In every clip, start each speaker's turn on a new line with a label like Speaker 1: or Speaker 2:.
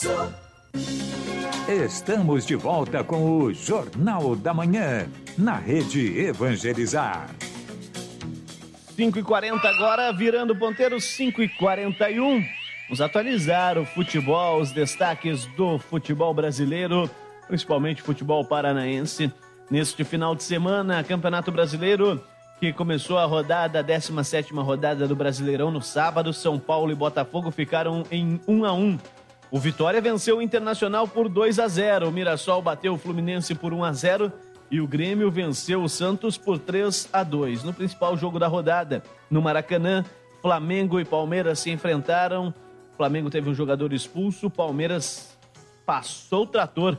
Speaker 1: Estamos de volta com o Jornal da Manhã, na Rede Evangelizar.
Speaker 2: 5h40 agora, virando o ponteiro, 5h41. Vamos atualizar o futebol, os destaques do futebol brasileiro, principalmente futebol paranaense. Neste final de semana, Campeonato Brasileiro, que começou a rodada, a 17ª rodada do Brasileirão no sábado. São Paulo e Botafogo ficaram em 1-1. O Vitória venceu o Internacional por 2-0. O Mirassol bateu o Fluminense por 1-0 e o Grêmio venceu o Santos por 3-2. No principal jogo da rodada, no Maracanã, Flamengo e Palmeiras se enfrentaram. O Flamengo teve um jogador expulso, o Palmeiras passou o trator.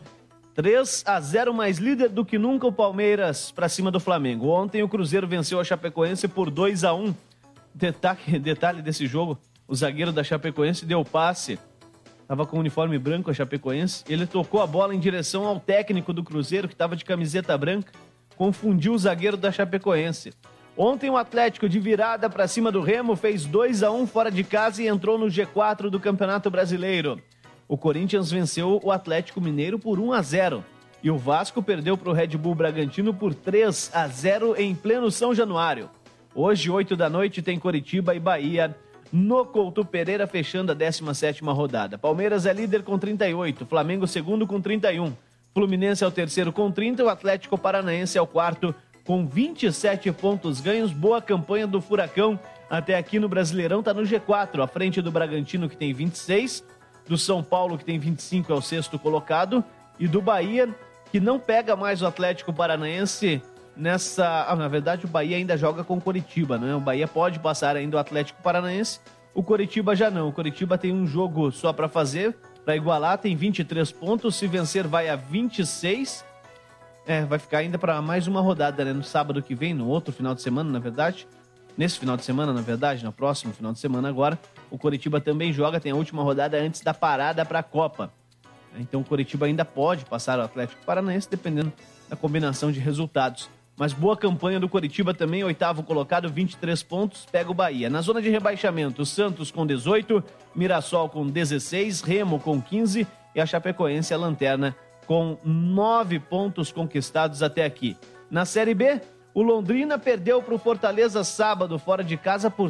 Speaker 2: 3-0, mais líder do que nunca o Palmeiras para cima do Flamengo. Ontem o Cruzeiro venceu a Chapecoense por 2-1. Detalhe desse jogo, o zagueiro da Chapecoense deu passe. Estava com o uniforme branco a Chapecoense. Ele tocou a bola em direção ao técnico do Cruzeiro, que estava de camiseta branca. Confundiu o zagueiro da Chapecoense. Ontem o Atlético, de virada para cima do Remo, fez 2-1 fora de casa e entrou no G4 do Campeonato Brasileiro. O Corinthians venceu o Atlético Mineiro por 1-0. E o Vasco perdeu para o Red Bull Bragantino por 3-0 em pleno São Januário. Hoje, 8 da noite, tem Coritiba e Bahia no Couto Pereira, fechando a 17ª rodada. Palmeiras é líder com 38, Flamengo segundo com 31, Fluminense é o terceiro com 30 e o Atlético Paranaense é o quarto com 27 pontos ganhos. Boa campanha do Furacão até aqui no Brasileirão, está no G4, à frente do Bragantino, que tem 26, do São Paulo, que tem 25, é o sexto colocado, e do Bahia, que não pega mais o Atlético Paranaense nessa... na verdade o Bahia ainda joga com o Coritiba, né? O Bahia pode passar ainda o Atlético Paranaense, o Coritiba já não. O Coritiba tem um jogo só para fazer, para igualar, tem 23 pontos, se vencer vai a 26, vai ficar ainda para mais uma rodada, né? No sábado que vem, no outro final de semana, na verdade, nesse final de semana, na verdade, no próximo final de semana agora, o Coritiba também joga, tem a última rodada antes da parada para a Copa. Então o Coritiba ainda pode passar o Atlético Paranaense, dependendo da combinação de resultados. Mas boa campanha do Coritiba também, oitavo colocado, 23 pontos, pega o Bahia. Na zona de rebaixamento, Santos com 18, Mirassol com 16, Remo com 15 e a Chapecoense, a lanterna, com 9 pontos conquistados até aqui. Na Série B, o Londrina perdeu para o Fortaleza sábado, fora de casa, por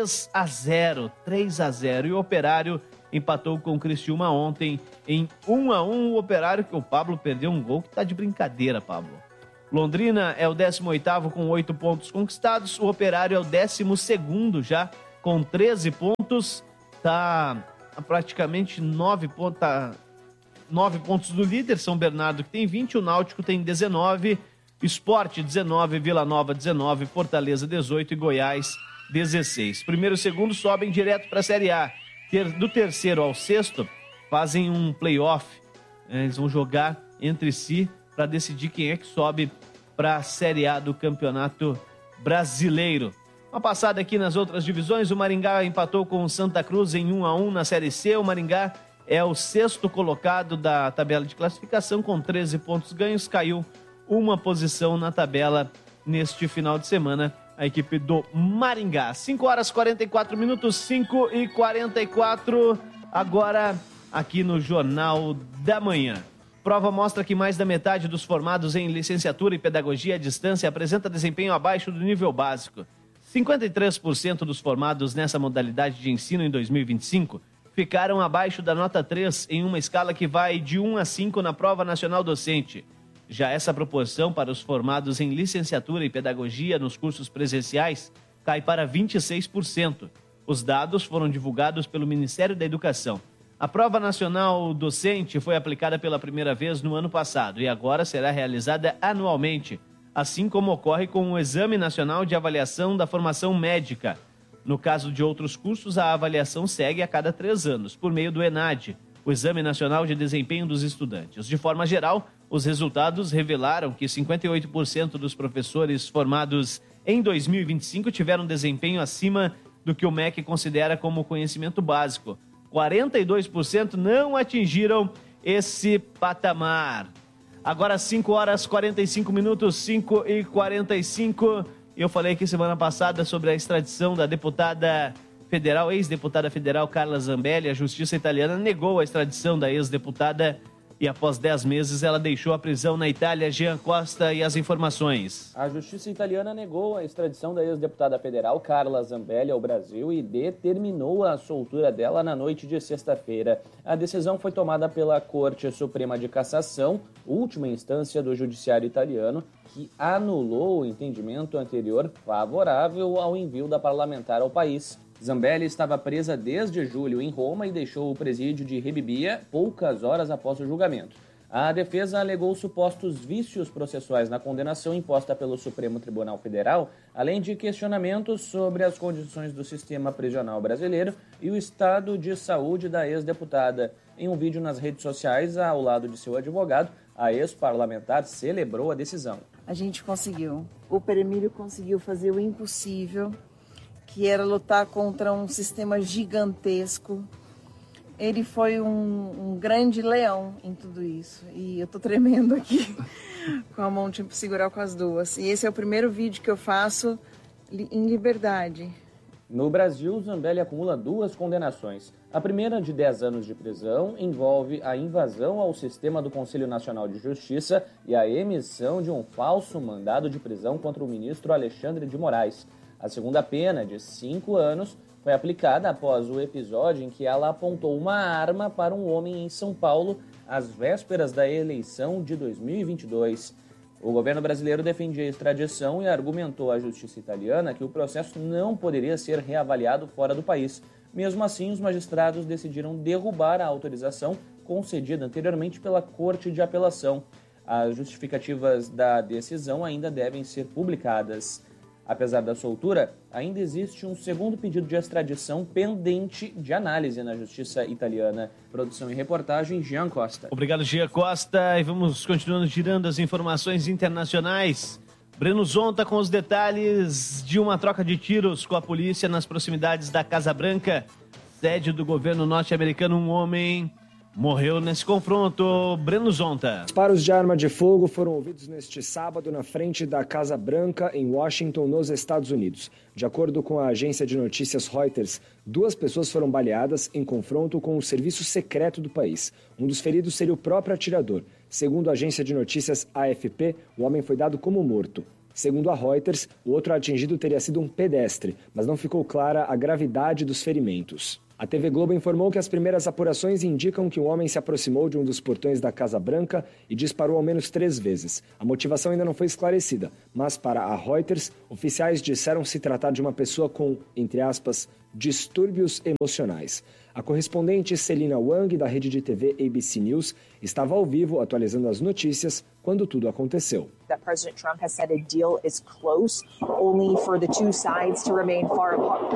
Speaker 2: 3-0. E o Operário empatou com o Criciúma ontem em 1-1. O Operário, que o Pablo perdeu um gol que tá de brincadeira, Pablo. Londrina é o 18º com 8 pontos conquistados. O Operário é o 12º já com 13 pontos. Tá praticamente 9 pontos do líder, São Bernardo, que tem 20. O Náutico tem 19. Sport 19, Vila Nova 19, Fortaleza 18 e Goiás 16. Primeiro e segundo sobem direto para a Série A. Do terceiro ao sexto fazem um play-off. Eles vão jogar entre si para decidir quem é que sobe para a Série A do Campeonato Brasileiro. Uma passada aqui nas outras divisões, o Maringá empatou com o Santa Cruz em 1-1 na Série C. O Maringá é o sexto colocado da tabela de classificação com 13 pontos ganhos, caiu uma posição na tabela neste final de semana, a equipe do Maringá. 5h44, 5h44, agora aqui no Jornal da Manhã. Prova mostra que mais da metade dos formados em licenciatura e pedagogia à distância apresenta desempenho abaixo do nível básico. 53% dos formados nessa modalidade de ensino em 2025 ficaram abaixo da nota 3 em uma escala que vai de 1 a 5 na Prova Nacional Docente. Já essa proporção para os formados em licenciatura e pedagogia nos cursos presenciais cai para 26%. Os dados foram divulgados pelo Ministério da Educação. A Prova Nacional Docente foi aplicada pela primeira vez no ano passado e agora será realizada anualmente, assim como ocorre com o Exame Nacional de Avaliação da Formação Médica. No caso de outros cursos, a avaliação segue a cada 3 anos, por meio do ENAD, o Exame Nacional de Desempenho dos Estudantes. De forma geral, os resultados revelaram que 58% dos professores formados em 2025 tiveram desempenho acima do que o MEC considera como conhecimento básico. 42% não atingiram esse patamar. Agora 5h45, 5h45. Eu falei aqui semana passada sobre a extradição da deputada federal, ex-deputada federal Carla Zambelli, a justiça italiana negou a extradição da ex-deputada e após 10 meses ela deixou a prisão na Itália. Jean Costa e as informações.
Speaker 3: A justiça italiana negou a extradição da ex-deputada federal Carla Zambelli ao Brasil e determinou a soltura dela na noite de sexta-feira. A decisão foi tomada pela Corte Suprema de Cassação, última instância do judiciário italiano, que anulou o entendimento anterior favorável ao envio da parlamentar ao país. Zambelli estava presa desde julho em Roma e deixou o presídio de Rebibbia poucas horas após o julgamento. A defesa alegou supostos vícios processuais na condenação imposta pelo Supremo Tribunal Federal, além de questionamentos sobre as condições do sistema prisional brasileiro e o estado de saúde da ex-deputada. Em um vídeo nas redes sociais, ao lado de seu advogado, a ex-parlamentar celebrou a decisão.
Speaker 4: A gente conseguiu. O Peremílio conseguiu fazer o impossível, que era lutar contra um sistema gigantesco. Ele foi um grande leão em tudo isso. E eu tô tremendo aqui com a mão, tipo, segurar com as duas. E esse é o primeiro vídeo que eu faço em liberdade.
Speaker 3: No Brasil, Zambelli acumula 2 condenações. A primeira, de 10 anos de prisão, envolve a invasão ao sistema do Conselho Nacional de Justiça e a emissão de um falso mandado de prisão contra o ministro Alexandre de Moraes. A segunda pena, de 5 anos, foi aplicada após o episódio em que ela apontou uma arma para um homem em São Paulo às vésperas da eleição de 2022. O governo brasileiro defendia a extradição e argumentou à justiça italiana que o processo não poderia ser reavaliado fora do país. Mesmo assim, os magistrados decidiram derrubar a autorização concedida anteriormente pela Corte de Apelação. As justificativas da decisão ainda devem ser publicadas. Apesar da soltura, ainda existe um segundo pedido de extradição pendente de análise na justiça italiana. Produção e reportagem, Jean Costa.
Speaker 2: Obrigado, Jean Costa. E vamos continuando girando as informações internacionais. Breno Zonta com os detalhes de uma troca de tiros com a polícia nas proximidades da Casa Branca, sede do governo norte-americano. Um homem morreu nesse confronto. Breno Zonta.
Speaker 5: Disparos de arma de fogo foram ouvidos neste sábado na frente da Casa Branca, em Washington, nos Estados Unidos. De acordo com a agência de notícias Reuters, 2 pessoas foram baleadas em confronto com o serviço secreto do país. Um dos feridos seria o próprio atirador. Segundo a agência de notícias AFP, o homem foi dado como morto. Segundo a Reuters, o outro atingido teria sido um pedestre, mas não ficou clara a gravidade dos ferimentos. A TV Globo informou que as primeiras apurações indicam que um homem se aproximou de um dos portões da Casa Branca e disparou ao menos 3 vezes. A motivação ainda não foi esclarecida, mas para a Reuters, oficiais disseram se tratar de uma pessoa com, entre aspas, distúrbios emocionais. A correspondente Celina Wang, da rede de TV ABC News, estava ao vivo atualizando as notícias quando tudo aconteceu.
Speaker 6: That President Trump has said a deal is close, only for the two sides to remain far apart.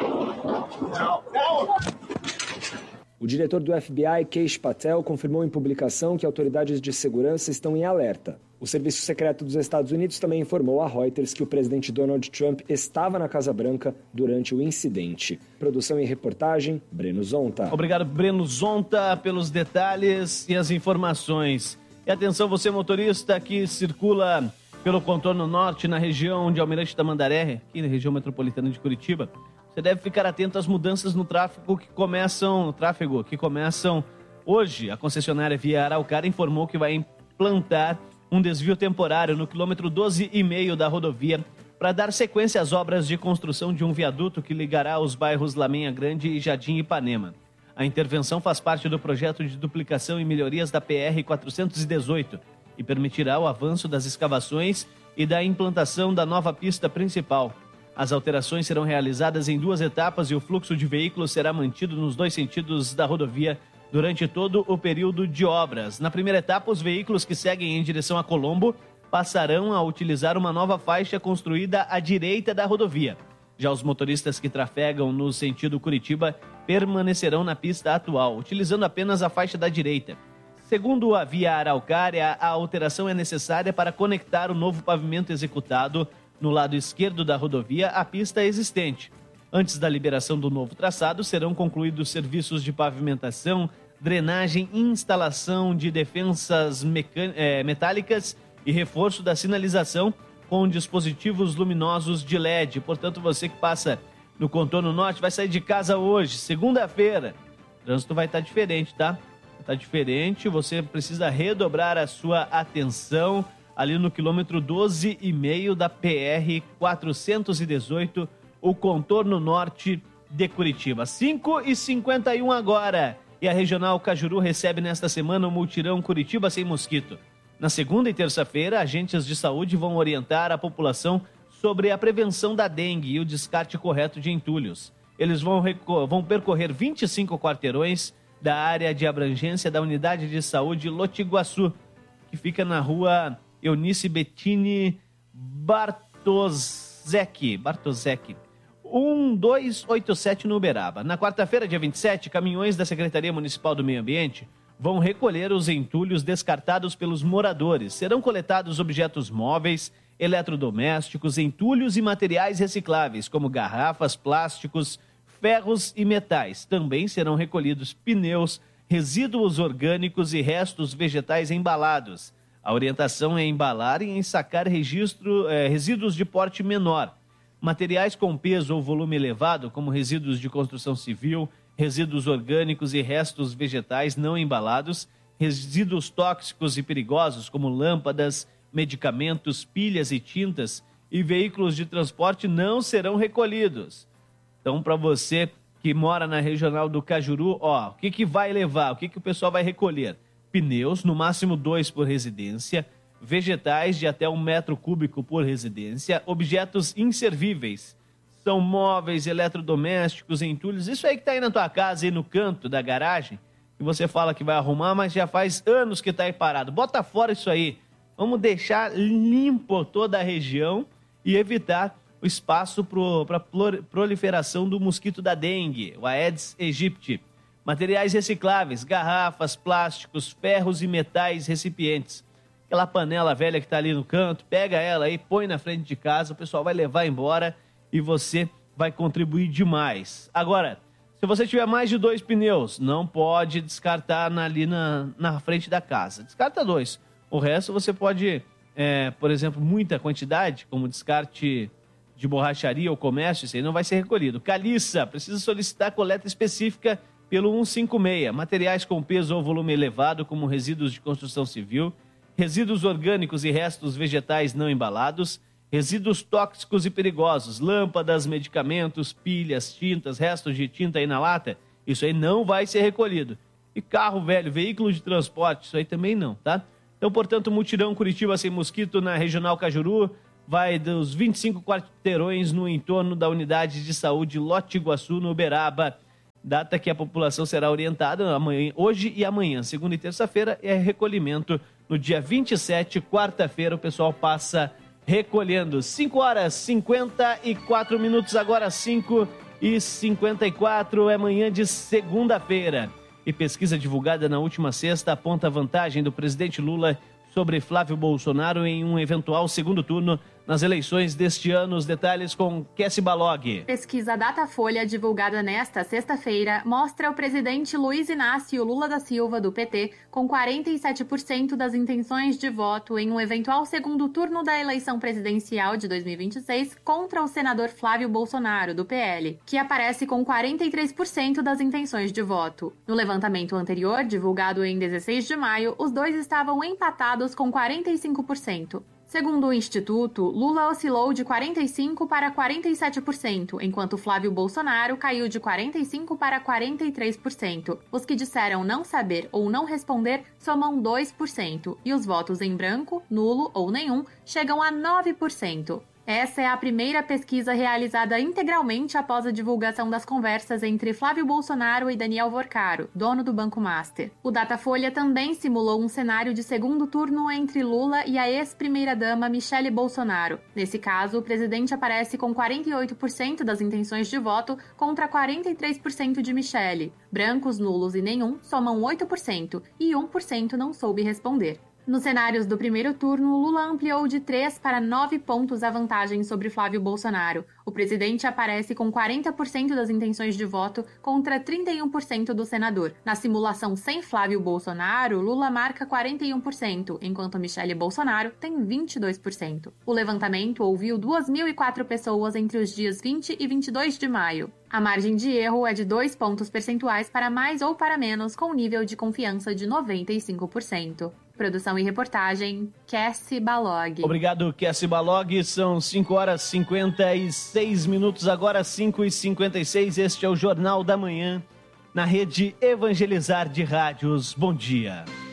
Speaker 5: O diretor do FBI, Kesh Patel, confirmou em publicação que autoridades de segurança estão em alerta. O Serviço Secreto dos Estados Unidos também informou a Reuters que o presidente Donald Trump estava na Casa Branca durante o incidente. Produção e reportagem, Breno Zonta.
Speaker 2: Obrigado, Breno Zonta, pelos detalhes e as informações. E atenção, você motorista que circula pelo contorno norte na região de Almirante Tamandaré, aqui na região metropolitana de Curitiba, você deve ficar atento às mudanças no tráfego que começam hoje. A concessionária Via Araucária informou que vai implantar um desvio temporário no quilômetro 12,5 da rodovia para dar sequência às obras de construção de um viaduto que ligará os bairros Lameia Grande e Jardim Ipanema. A intervenção faz parte do projeto de duplicação e melhorias da PR-418 e permitirá o avanço das escavações e da implantação da nova pista principal. As alterações serão realizadas em 2 etapas e o fluxo de veículos será mantido nos 2 sentidos da rodovia durante todo o período de obras. Na primeira etapa, os veículos que seguem em direção a Colombo passarão a utilizar uma nova faixa construída à direita da rodovia. Já os motoristas que trafegam no sentido Curitiba permanecerão na pista atual, utilizando apenas a faixa da direita. Segundo a Via Araucária, a alteração é necessária para conectar o novo pavimento executado no lado esquerdo da rodovia à pista existente. Antes da liberação do novo traçado, serão concluídos serviços de pavimentação, drenagem, instalação de defensas metálicas e reforço da sinalização com dispositivos luminosos de LED. Portanto, você que passa no contorno norte, vai sair de casa hoje, segunda-feira. O trânsito vai estar diferente, tá? Está diferente, você precisa redobrar a sua atenção ali no quilômetro 12,5 da PR 418, o contorno norte de Curitiba. 5h51 agora. E a Regional Cajuru recebe nesta semana o Multirão Curitiba Sem Mosquito. Na segunda e terça-feira, agentes de saúde vão orientar a população sobre a prevenção da dengue e o descarte correto de entulhos. Eles vão percorrer 25 quarteirões da área de abrangência da Unidade de Saúde Lotiguaçu, que fica na rua Eunice Bettini Bartosek, 1287 no Uberaba. Na quarta-feira, dia 27, caminhões da Secretaria Municipal do Meio Ambiente vão recolher os entulhos descartados pelos moradores. Serão coletados objetos móveis, eletrodomésticos, entulhos e materiais recicláveis, como garrafas, plásticos, ferros e metais. Também serão recolhidos pneus, resíduos orgânicos e restos vegetais embalados. A orientação é embalar e ensacar resíduos de porte menor. Materiais com peso ou volume elevado, como resíduos de construção civil, resíduos orgânicos e restos vegetais não embalados, resíduos tóxicos e perigosos, como lâmpadas, medicamentos, pilhas e tintas, e veículos de transporte não serão recolhidos. Então, para você que mora na Regional do Cajuru, o que vai levar? O que o pessoal vai recolher? Pneus, no máximo 2 por residência, vegetais de até 1 metro cúbico por residência, objetos inservíveis, são móveis, eletrodomésticos, entulhos, isso aí que está aí na tua casa, aí no canto da garagem, que você fala que vai arrumar, mas já faz anos que está aí parado. Bota fora isso aí. Vamos deixar limpo toda a região e evitar o espaço para proliferação do mosquito da dengue, o Aedes aegypti. Materiais recicláveis, garrafas, plásticos, ferros e metais recipientes. Aquela panela velha que está ali no canto, pega ela aí, põe na frente de casa, o pessoal vai levar embora e você vai contribuir demais. Agora, se você tiver mais de 2 pneus, não pode descartar ali na frente da casa. Descarta 2. O resto você pode, por exemplo, muita quantidade, como descarte de borracharia ou comércio, isso aí não vai ser recolhido. Caliça, precisa solicitar coleta específica pelo 156. Materiais com peso ou volume elevado, como resíduos de construção civil, resíduos orgânicos e restos vegetais não embalados, resíduos tóxicos e perigosos, lâmpadas, medicamentos, pilhas, tintas, restos de tinta aí na lata, isso aí não vai ser recolhido. E carro velho, veículo de transporte, isso aí também não, tá? Então, portanto, Mutirão Curitiba Sem Mosquito na Regional Cajuru vai dos 25 quarteirões no entorno da Unidade de Saúde Lotiguaçu, no Uberaba. Data que a população será orientada amanhã, hoje e amanhã, segunda e terça-feira, é recolhimento no dia 27, quarta-feira, o pessoal passa recolhendo. 5h54, agora 5h54, é manhã de segunda-feira. E pesquisa divulgada na última sexta aponta a vantagem do presidente Lula sobre Flávio Bolsonaro em um eventual segundo turno nas eleições deste ano. Os detalhes com Kessi Balog.
Speaker 7: Pesquisa Datafolha, divulgada nesta sexta-feira, mostra o presidente Luiz Inácio Lula da Silva, do PT, com 47% das intenções de voto em um eventual segundo turno da eleição presidencial de 2026 contra o senador Flávio Bolsonaro, do PL, que aparece com 43% das intenções de voto. No levantamento anterior, divulgado em 16 de maio, os dois estavam empatados com 45%. Segundo o Instituto, Lula oscilou de 45% para 47%, enquanto Flávio Bolsonaro caiu de 45% para 43%. Os que disseram não saber ou não responder somam 2%, e os votos em branco, nulo ou nenhum chegam a 9%. Essa é a primeira pesquisa realizada integralmente após a divulgação das conversas entre Flávio Bolsonaro e Daniel Vorcaro, dono do Banco Master. O Datafolha também simulou um cenário de segundo turno entre Lula e a ex-primeira-dama Michele Bolsonaro. Nesse caso, o presidente aparece com 48% das intenções de voto contra 43% de Michele. Brancos, nulos e nenhum somam 8% e 1% não soube responder. Nos cenários do primeiro turno, Lula ampliou de 3 para 9 pontos a vantagem sobre Flávio Bolsonaro. O presidente aparece com 40% das intenções de voto contra 31% do senador. Na simulação sem Flávio Bolsonaro, Lula marca 41%, enquanto Michele Bolsonaro tem 22%. O levantamento ouviu 2.004 pessoas entre os dias 20 e 22 de maio. A margem de erro é de 2 pontos percentuais para mais ou para menos, com nível de confiança de 95%. Produção e reportagem, Cassie Balog.
Speaker 2: Obrigado, Cassie Balog. São 5h56, agora 5h56. Este é o Jornal da Manhã, na rede Evangelizar de Rádios. Bom dia.